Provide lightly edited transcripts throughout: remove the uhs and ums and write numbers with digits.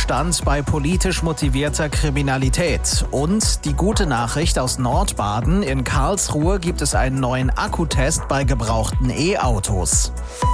Zustand bei politisch motivierter Kriminalität. Und die gute Nachricht aus Nordbaden: In Karlsruhe gibt es einen neuen Akkutest bei gebrauchten E-Autos.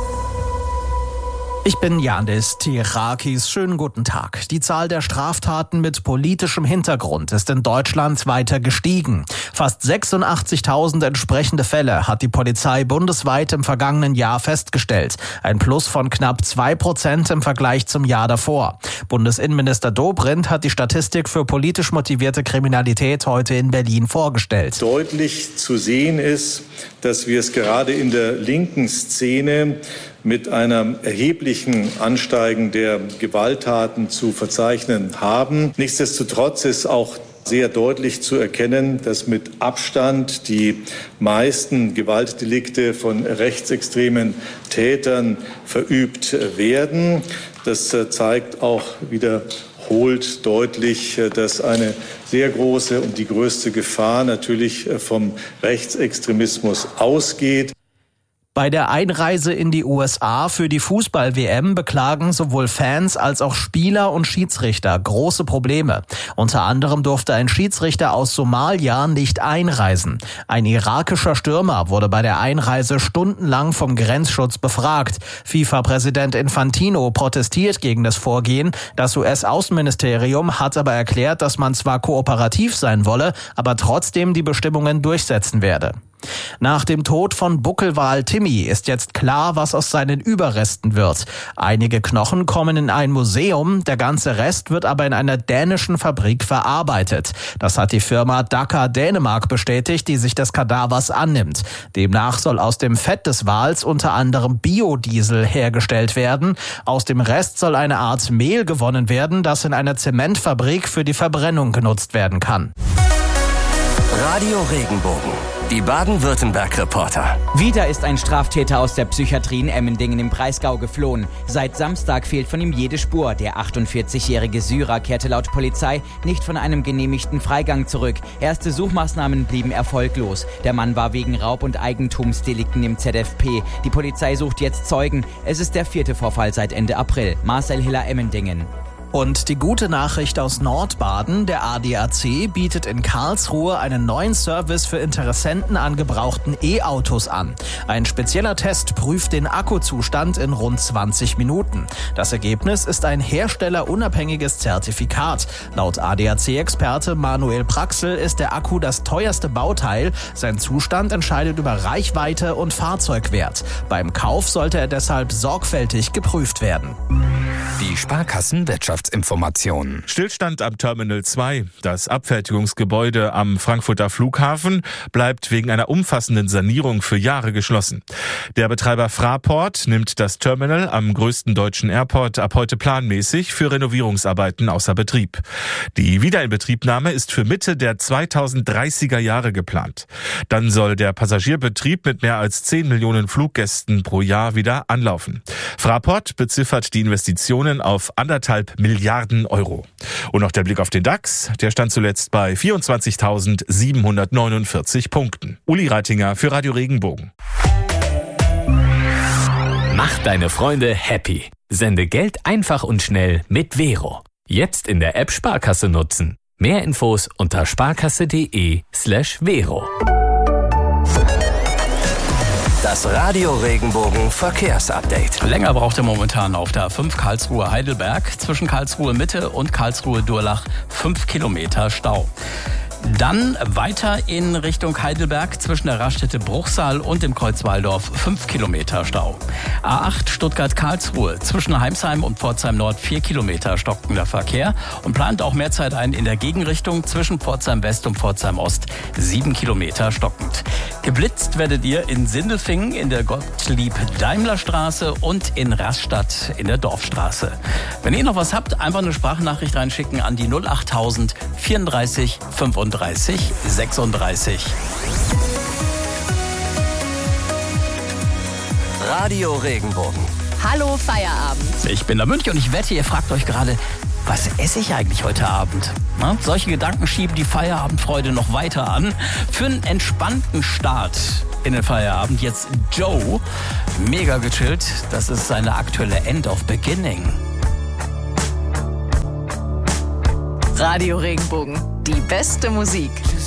Ich bin Yannis Tirakis. Schönen guten Tag. Die Zahl der Straftaten mit politischem Hintergrund ist in Deutschland weiter gestiegen. Fast 86.000 entsprechende Fälle hat die Polizei bundesweit im vergangenen Jahr festgestellt. Ein Plus von knapp 2% im Vergleich zum Jahr davor. Bundesinnenminister Dobrindt hat die Statistik für politisch motivierte Kriminalität heute in Berlin vorgestellt. Deutlich zu sehen ist, dass wir es gerade in der linken Szene mit einem erheblichen Ansteigen der Gewalttaten zu verzeichnen haben. Nichtsdestotrotz ist auch sehr deutlich zu erkennen, dass mit Abstand die meisten Gewaltdelikte von rechtsextremen Tätern verübt werden. Das zeigt auch wiederholt deutlich, dass eine sehr große und die größte Gefahr natürlich vom Rechtsextremismus ausgeht. Bei der Einreise in die USA für die Fußball-WM beklagen sowohl Fans als auch Spieler und Schiedsrichter große Probleme. Unter anderem durfte ein Schiedsrichter aus Somalia nicht einreisen. Ein irakischer Stürmer wurde bei der Einreise stundenlang vom Grenzschutz befragt. FIFA-Präsident Infantino protestiert gegen das Vorgehen. Das US-Außenministerium hat aber erklärt, dass man zwar kooperativ sein wolle, aber trotzdem die Bestimmungen durchsetzen werde. Nach dem Tod von Buckelwal Timmy ist jetzt klar, was aus seinen Überresten wird. Einige Knochen kommen in ein Museum, der ganze Rest wird aber in einer dänischen Fabrik verarbeitet. Das hat die Firma Daka Dänemark bestätigt, die sich des Kadavers annimmt. Demnach soll aus dem Fett des Wals unter anderem Biodiesel hergestellt werden. Aus dem Rest soll eine Art Mehl gewonnen werden, das in einer Zementfabrik für die Verbrennung genutzt werden kann. Radio Regenbogen. Die Baden-Württemberg-Reporter. Wieder ist ein Straftäter aus der Psychiatrie in Emmendingen im Breisgau geflohen. Seit Samstag fehlt von ihm jede Spur. Der 48-jährige Syrer kehrte laut Polizei nicht von einem genehmigten Freigang zurück. Erste Suchmaßnahmen blieben erfolglos. Der Mann war wegen Raub- und Eigentumsdelikten im ZFP. Die Polizei sucht jetzt Zeugen. Es ist der 4. Vorfall seit Ende April. Marcel Hiller, Emmendingen. Und die gute Nachricht aus Nordbaden: Der ADAC bietet in Karlsruhe einen neuen Service für Interessenten an gebrauchten E-Autos an. Ein spezieller Test prüft den Akkuzustand in rund 20 Minuten. Das Ergebnis ist ein herstellerunabhängiges Zertifikat. Laut ADAC-Experte Manuel Praxel ist der Akku das teuerste Bauteil. Sein Zustand entscheidet über Reichweite und Fahrzeugwert. Beim Kauf sollte er deshalb sorgfältig geprüft werden. Die Sparkassenwirtschaftsinformationen. Stillstand am Terminal 2. Das Abfertigungsgebäude am Frankfurter Flughafen bleibt wegen einer umfassenden Sanierung für Jahre geschlossen. Der Betreiber Fraport nimmt das Terminal am größten deutschen Airport ab heute planmäßig für Renovierungsarbeiten außer Betrieb. Die Wiederinbetriebnahme ist für Mitte der 2030er Jahre geplant. Dann soll der Passagierbetrieb mit mehr als 10 Millionen Fluggästen pro Jahr wieder anlaufen. Fraport beziffert die Investitionen auf 1,5 Milliarden Euro. Und noch der Blick auf den DAX. Der stand zuletzt bei 24.749 Punkten. Uli Reitinger für Radio Regenbogen. Mach deine Freunde happy. Sende Geld einfach und schnell mit Vero. Jetzt in der App Sparkasse nutzen. Mehr Infos unter sparkasse.de/Vero. Das Radio Regenbogen Verkehrsupdate. Länger braucht er momentan auf der A5 Karlsruhe-Heidelberg. Zwischen Karlsruhe Mitte und Karlsruhe-Durlach 5 Kilometer Stau. Dann weiter in Richtung Heidelberg zwischen der Raststätte Bruchsal und dem Kreuz Walldorf 5 Kilometer Stau. A8 Stuttgart-Karlsruhe zwischen Heimsheim und Pforzheim Nord 4 Kilometer stockender Verkehr und plant auch mehr Zeit ein in der Gegenrichtung zwischen Pforzheim West und Pforzheim Ost 7 Kilometer stockend. Geblitzt werdet ihr in Sindelfingen in der Gottlieb-Daimler-Straße und in Rastatt in der Dorfstraße. Wenn ihr noch was habt, einfach eine Sprachnachricht reinschicken an die 08000 34 35 36. Radio Regenbogen. Hallo Feierabend. Ich bin der Münch und ich wette, ihr fragt euch gerade, was esse ich eigentlich heute Abend? Na, solche Gedanken schieben die Feierabendfreude noch weiter an. Für einen entspannten Start in den Feierabend jetzt Joe. Mega gechillt. Das ist seine aktuelle End of Beginning. Radio Regenbogen, die beste Musik.